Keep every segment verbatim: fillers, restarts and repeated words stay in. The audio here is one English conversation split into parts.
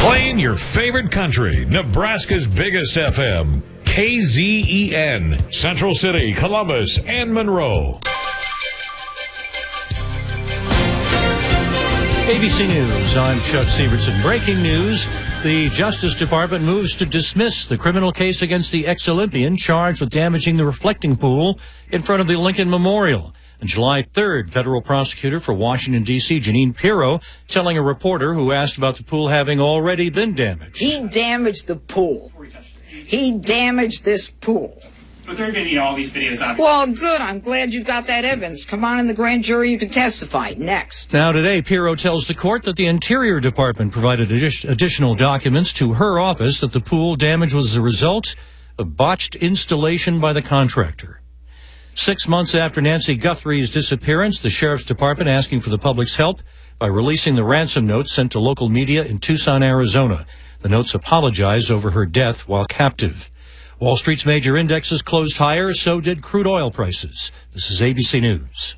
Playing your favorite country, Nebraska's biggest F M, K Z E N, Central City, Columbus, and Monroe. A B C News, I'm Chuck Severson. Breaking news, the Justice Department moves to dismiss the criminal case against the ex-Olympian charged with damaging the reflecting pool in front of the Lincoln Memorial. On July third, federal prosecutor for Washington, D C, Janine Pirro, telling a reporter who asked about the pool having already been damaged. He damaged the pool. He damaged this pool. But there have been, you know, all these videos, obviously. Well, good. I'm glad you got that evidence. Come on in the grand jury. You can testify. Next. Now today, Pirro tells the court that the Interior Department provided addi- additional documents to her office that the pool damage was the result of botched installation by the contractor. Six months after Nancy Guthrie's disappearance, the Sheriff's Department asking for the public's help by releasing the ransom notes sent to local media in Tucson, Arizona. The notes apologize over her death while captive. Wall Street's major indexes closed higher, so did crude oil prices. This is A B C News.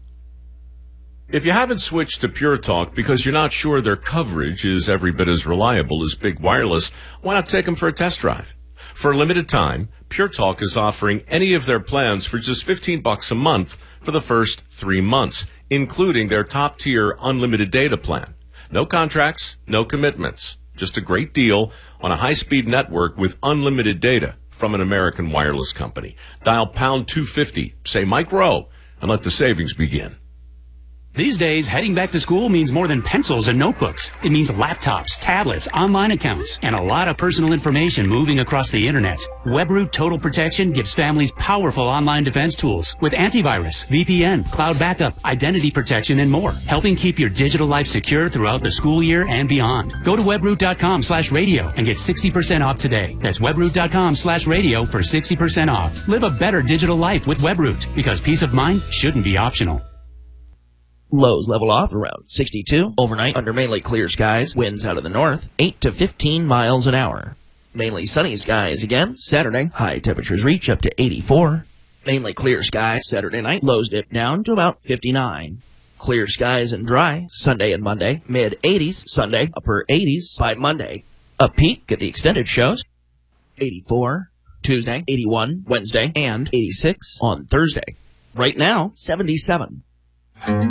If you haven't switched to Pure Talk because you're not sure their coverage is every bit as reliable as Big Wireless, why not take them for a test drive? For a limited time, Pure Talk is offering any of their plans for just fifteen bucks a month for the first three months, including their top-tier unlimited data plan. No contracts, no commitments. Just a great deal on a high-speed network with unlimited data from an American wireless company. Dial pound two fifty, say Mike Rowe, and let the savings begin. These days, heading back to school means more than pencils and notebooks. It means laptops, tablets, online accounts, and a lot of personal information moving across the internet. WebRoot Total Protection gives families powerful online defense tools with antivirus, V P N, cloud backup, identity protection, and more, helping keep your digital life secure throughout the school year and beyond. Go to webroot.com slash radio and get sixty percent off today. That's webroot.com slash radio for sixty percent off. Live a better digital life with WebRoot, because peace of mind shouldn't be optional. Lows level off around sixty-two. Overnight under mainly clear skies. Winds out of the north, eight to fifteen miles an hour. Mainly sunny skies again. Saturday, high temperatures reach up to eighty-four. Mainly clear skies Saturday night. Lows dip down to about fifty-nine. Clear skies and dry Sunday and Monday. Mid eighties Sunday, upper eighties by Monday. A peak at the extended shows. eighty-four. Tuesday, eighty-one. Wednesday, and eighty-six on Thursday. Right now, seventy-seven.